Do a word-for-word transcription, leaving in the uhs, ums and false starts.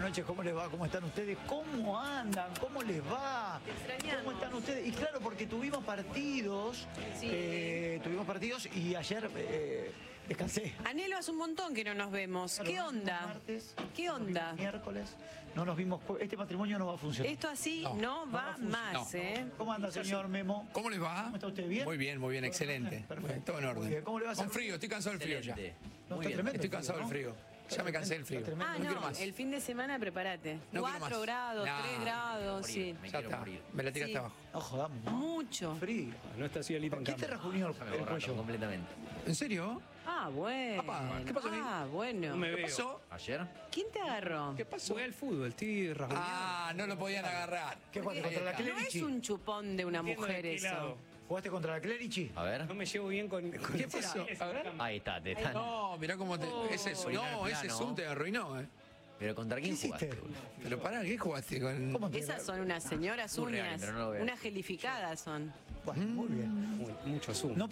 noches, ¿cómo les va? ¿Cómo están ustedes? ¿Cómo andan? ¿Cómo les va? Te extrañamos. ¿Cómo están ustedes? Y claro, porque tuvimos partidos, Sí. eh, tuvimos partidos y ayer eh, descansé. Anhelo, hace un montón que no nos vemos. Claro, ¿Qué nos vimos onda? martes, ¿Qué nos vimos onda? miércoles, no nos vimos. jue- Este matrimonio no va a funcionar. Esto así No, no, no va va a funcionar. más, No. ¿eh? ¿Cómo anda, señor Memo? ¿Cómo les va? ¿Cómo está usted? ¿Bien? Muy bien, muy bien, excelente. Perfecto. Todo en orden. Muy bien. ¿Cómo le va a Con hacer? frío, estoy cansado del frío ya. Excelente. No, Muy está bien. tremendo. Estoy cansado del frío. Ya me cansé del frío. Está tremendo. Ah, No quiero no, más. el fin de semana prepárate. No quiero Cuatro más. grados, No. tres grados, Morir, sí. me Ya quiero está. morir. Me la tiraste Sí. abajo. No jodamos. ¿no? Mucho. Frío. No está así Alita ¿Por en qué te cama. rajuñó el, Ya me el borraron cuello? completamente. ¿En serio? Ah, bueno. Apa, ¿qué pasó, Ah, bueno. No me ¿Qué veo. pasó? ¿Ayer? ¿Quién te agarró? ¿Qué pasó? Jugué al fútbol, estoy rajuñado. Ah, no lo podían agarrar. ¿Qué jugaste contra la No Clerici? es un chupón de una Entiendo mujer de qué eso. lado. ¿Jugaste contra la Clerici? A ver. No me llevo bien con... con ¿Qué pasó? A ver. Ahí está, te están. No, mirá cómo te. ese, Orinar no, ese plano. Zoom te arruinó, ¿eh? ¿Pero contra quién ¿Qué hiciste? jugaste? boludo? Pero pará, ¿qué jugaste con.? ¿Cómo te Esas son unas señoras Surreal, uñas. pero no lo veo. Unas gelificadas son. Bueno, muy bien. Muy- mucho zoom. No